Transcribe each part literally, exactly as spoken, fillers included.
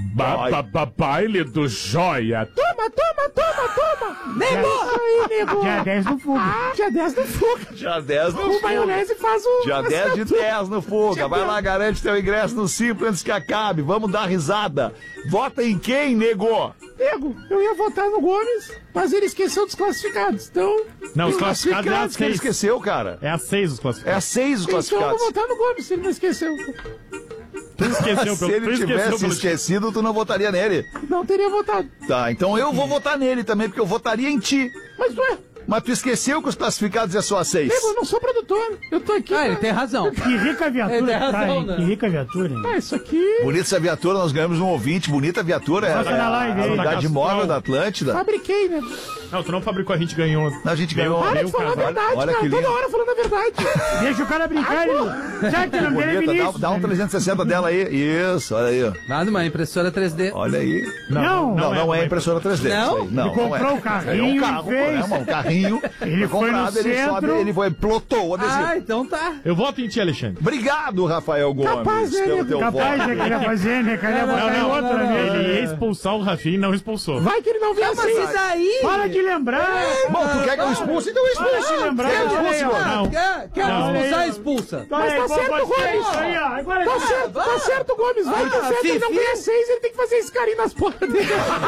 Ba, ba, ba, baile do Joia. Toma, toma, toma, toma. Nego! Aí, nego. Dia dez no Fuga. Ah, dia dez no Fuga. Dia dez no O Fuga. maionese faz o... Dia dez de dez no Fuga. Vai lá, garante teu ingresso no Simples antes que acabe. Vamos dar risada. Vota em quem, nego? Nego, eu ia votar no Gomes, mas ele esqueceu dos classificados. Então... Não, os classificados é a que ele seis. esqueceu, cara. É a seis os É classificados. a seis os Então eu classificados. vou votar no Gomes, se ele não esqueceu. Tu esqueceu, Se pelo- ele tu esqueceu tivesse pelo- esquecido, tu não votaria nele. Não teria votado. Tá, então eu vou votar nele também, porque eu votaria em ti. Mas ué, Mas tu esqueceu que os classificados é só a seis. nego, eu não sou produtor. Eu tô aqui... Ah, pra- ele tem razão. Que rica viatura Ele tem que tá, razão, hein? né? Que rica viatura, hein? Ah, isso aqui... Bonita essa viatura, nós ganhamos um ouvinte. Bonita viatura, é, Passa é na a, live a aí. unidade Da móvel Castrol. da Atlântida. Fabriquei, né? Não, tu não fabricou, a gente ganhou. A gente ganhou. Para Meu de falar a casal. verdade, Olha cara. que Toda lindo. hora falando a verdade. Deixa o cara brincar, ele. Já que o nome dele é Bonita, dá, Vinícius. dá um trezentos e sessenta dela aí. Isso, olha aí. ó. Nada, uma impressora três D. Olha aí. Não, Não, não é impressora três D. Não? isso aí. Não, Ele comprou não é. o carrinho É um e carro, fez. né, um carrinho. Ele foi no comprado, ele centro. sobe, ele foi, plotou o adesivo. Ah, então tá. Eu voto em ti, Alexandre. Obrigado, Rafael Gomes, Capaz, né, pelo nego? teu Capaz, voto. né? Queria fazer, né? Queria Não, botar não, em não, outra, não, né? Ele ia expulsar o Rafinha e não expulsou. Vai que ele não vê Mas assim. e daí? Para de lembrar. Bom, tu quer que eu expulse? Então eu Para de expulso. lembrar. Quer que eu Olha expulse, aí, ó. mano? Não. Quer, quer Não, expulsar, olha aí. expulsa. Mas tá certo, Gomes. Gomes. Isso aí, ó. Agora Tá tá certo, tá certo, Gomes. Vai que Ah, o certo ele não Fifi. ganha seis, ele tem que fazer esse carinho nas portas dele.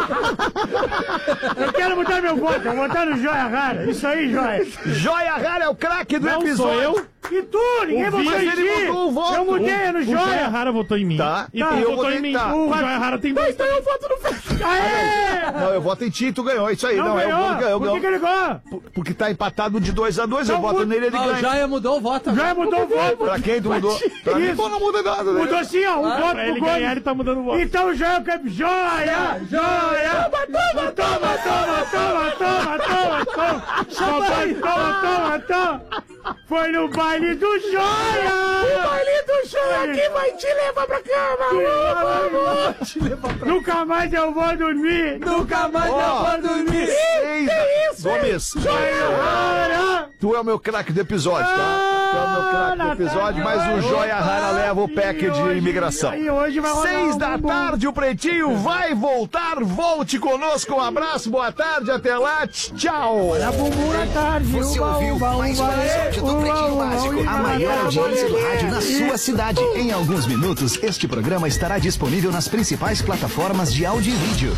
Eu quero mudar meu voto. Eu vou botar no Joia Rara. Isso aí, Joia. Joia Rara é o craque do Não sou episódio. eu. E tu? Ninguém O votou Vinícius, em ti. ele mudou o voto. Eu mudei no O Joia Joia. Rara votou em mim. Tá. E Tá, tu eu votou votei- em mim. tá. O Joia Rara tem dois. Então eu voto no Fred. Aê! Não, eu voto em ti e tu ganhou. Isso aí. Não, Não, ganhou. eu, eu, Por que que eu, ele ganhou? Porque tá empatado de dois a dois. Eu Não, voto muda- nele, ele Ah, o ganha. Joia mudou o voto. Joia mudou o voto. Pra quem tu mudou? Pra mim, Isso. pô, não muda nada, né? Mudou assim, ó. Um Ah, voto Pra ele pro Gomes. ganhar, ele tá mudando o voto. Então o Joia é o campeão. Joia! Joia! Toma, toma, toma, toma, toma, toma, toma. Papai, toma, toma, toma. Foi no baile do Joia! O baile do show aqui vai te levar pra cama. Nunca mais eu vou dormir! Nunca mais Ó, eu vou dormir. Seis da- Gomes, Joia! tu é o meu craque do episódio, tá? Tu é o meu craque do episódio, mas o Joia Rara leva o pack de imigração. E hoje vai rolar Seis um da bumbum. tarde, o Pretinho vai voltar. Volte conosco. Um abraço, boa tarde, até lá. Tchau. A bumbum na tarde. Você uba, ouviu uba, mais um uba, episódio do uba, Pretinho uba, Básico, uba, a maior uba, audiência do uba, rádio na sua cidade. Em alguns minutos, este programa estará disponível nas principais plataformas de áudio e vídeo.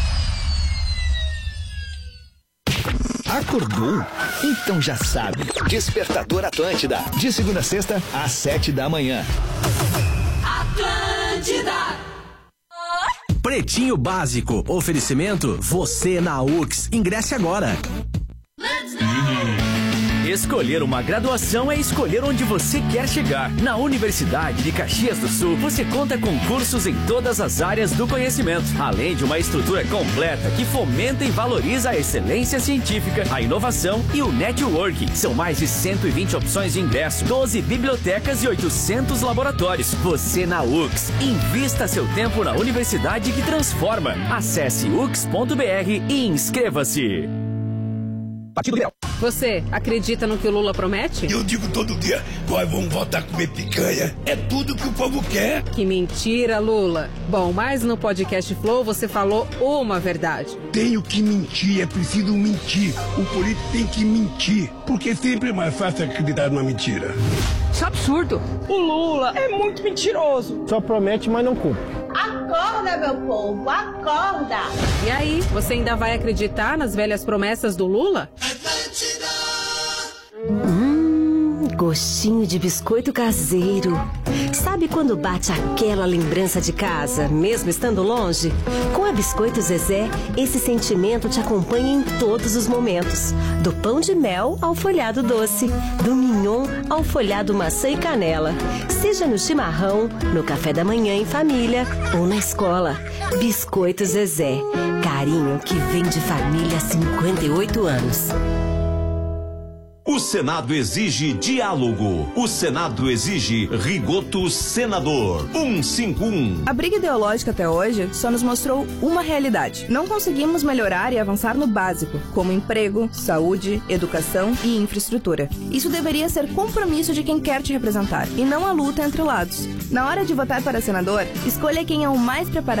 Acordou? Então já sabe. Despertador Atlântida. De segunda a sexta, às sete da manhã. Atlântida. Pretinho Básico. Oferecimento você na U X. Ingresse agora. Escolher uma graduação é escolher onde você quer chegar. Na Universidade de Caxias do Sul, você conta com cursos em todas as áreas do conhecimento, além de uma estrutura completa que fomenta e valoriza a excelência científica, a inovação e o networking. São mais de cento e vinte opções de ingresso, doze bibliotecas e oitocentos laboratórios. Você na U X. Invista seu tempo na universidade que transforma. Acesse u x ponto b r e inscreva-se. Partido Ideal. Você acredita no que o Lula promete? Eu digo todo dia, nós vamos voltar a comer picanha. É tudo que o povo quer. Que mentira, Lula. Bom, mas no podcast Flow você falou uma verdade. Tenho que mentir, é preciso mentir. O político tem que mentir, porque sempre é mais fácil acreditar numa mentira. Isso é absurdo. O Lula é muito mentiroso. Só promete, mas não cumpre. Acorda, meu povo, acorda. E aí, você ainda vai acreditar nas velhas promessas do Lula? Hum, gostinho de biscoito caseiro. Sabe quando bate aquela lembrança de casa, mesmo estando longe? Com a Biscoito Zezé, esse sentimento te acompanha em todos os momentos. Do pão de mel ao folhado doce, do mignon ao folhado maçã e canela. Seja no chimarrão, no café da manhã em família ou na escola. Biscoito Zezé, carinho que vem de família há cinquenta e oito anos. O Senado exige diálogo. O Senado exige Rigoto Senador. cento e cinquenta e um. A briga ideológica até hoje só nos mostrou uma realidade. Não conseguimos melhorar e avançar no básico, como emprego, saúde, educação e infraestrutura. Isso deveria ser compromisso de quem quer te representar, e não a luta entre lados. Na hora de votar para senador, escolha quem é o mais preparado